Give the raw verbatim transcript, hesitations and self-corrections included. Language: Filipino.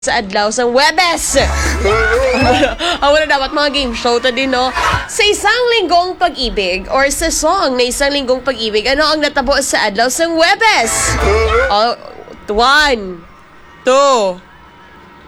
sa adlaw sa Webes. Ang wala dapat mga game show to din, no? Sa isang linggong pag-ibig or sa song na isang linggong pag-ibig, ano ang natabo sa adlaw sa Webes? Oh, one, two,